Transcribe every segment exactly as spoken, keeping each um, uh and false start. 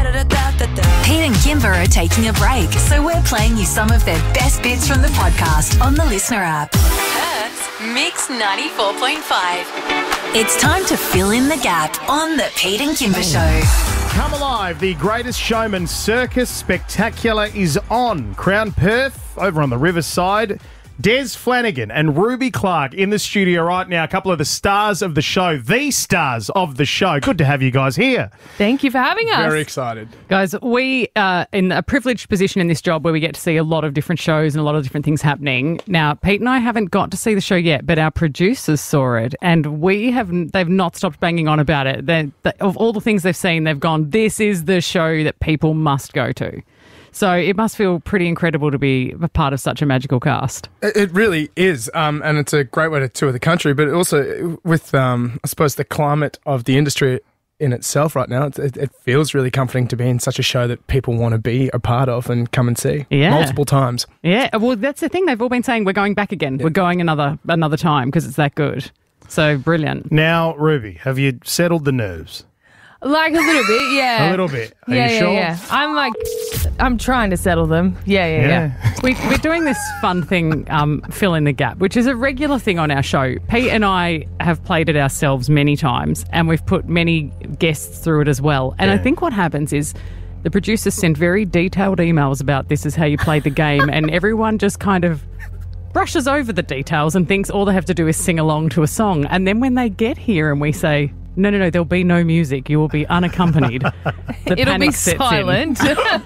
Pete and Kimber are taking a break, so we're playing you some of their best bits from the podcast on the Listener app. Perth's Mix ninety-four point five. It's time to fill in the gap on the Pete and Kimber Show. Come alive, the Greatest Showman Circus Spectacular is on. Crown Perth, over on the Riverside. Des Flanagan and Ruby Clark in the studio right now. A couple of the stars of the show, the stars of the show. Good to have you guys here. Thank you for having us. Very excited. Guys, we are in a privileged position in this job where we get to see a lot of different shows and a lot of different things happening. Now, Pete and I haven't got to see the show yet, but our producers saw it and we have, they've not stopped banging on about it. They, they, of all the things they've seen, they've gone, this is the show that people must go to. So it must feel pretty incredible to be a part of such a magical cast. It really is, um, and it's a great way to tour the country, but also with, um, I suppose, the climate of the industry in itself right now, it, it feels really comforting to be in such a show that people want to be a part of and come and see yeah. multiple times. Yeah, well, that's the thing. They've all been saying we're going back again. Yeah. We're going another another time because it's that good. So brilliant. Now, Ruby, have you settled the nerves? Like a little bit, yeah. A little bit. Are yeah, you yeah, sure? yeah. I'm like, I'm trying to settle them. Yeah, yeah, yeah. Yeah. we, we're doing this fun thing, um, Fill in the Gap, which is a regular thing on our show. Pete and I have played it ourselves many times, and we've put many guests through it as well. And Yeah. I think what happens is the producers send very detailed emails about this is how you played the game, and everyone just kind of brushes over the details and thinks all they have to do is sing along to a song. And then when they get here and we say, no, no, no, there'll be no music. You will be unaccompanied. The It'll be panic sets in. silent.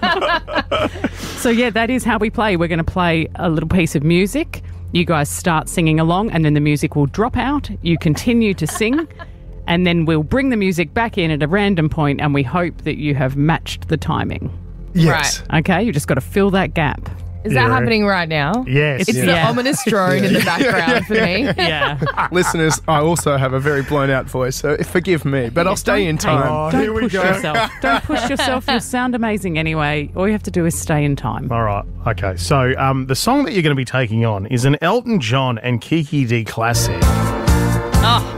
So, yeah, that is how we play. We're going to play a little piece of music. You guys start singing along and then the music will drop out. You continue to sing and then we'll bring the music back in at a random point and we hope that you have matched the timing. Yes. Okay, you just got to fill that gap. Is Yeah. that happening right now? Yes. It's yeah. the Yeah. ominous drone in the background for me. Yeah. Listeners, I also have a very blown out voice, so forgive me, but I'll stay in time. Oh, Don't here we push go. yourself. Don't push yourself. You'll sound amazing anyway. All you have to do is stay in time. All right. Okay. So um, the song that you're going to be taking on is an Elton John and Kiki D classic. Oh.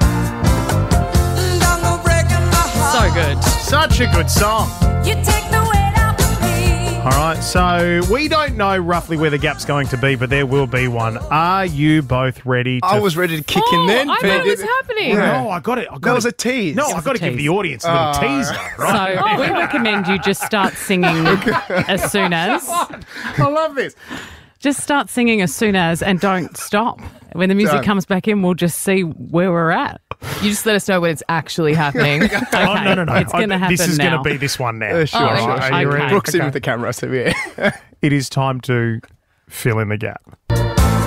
So good. Such a good song. You take the weight off of me. All right. So we don't know roughly where the gap's going to be, but there will be one. Are you both ready to... I was ready to kick Oh, in then. I thought it was happening. Yeah. No, I got it. I got That was it. a tease. No, It I've was got a to give tease. the audience a little Oh. teaser, right? So we recommend you just start singing as soon as. I love this. Just start singing as soon as and don't stop. When the music Done. comes back in, we'll just see where we're at. You just let us know when it's actually happening. Okay, Oh, no, no, no. it's going to I- happen This is now. going to be this one now. Uh, sure, Oh, sure, okay. sure. Are you Okay. ready? Brooks in Okay. with the camera, so yeah. It is time to fill in the gap.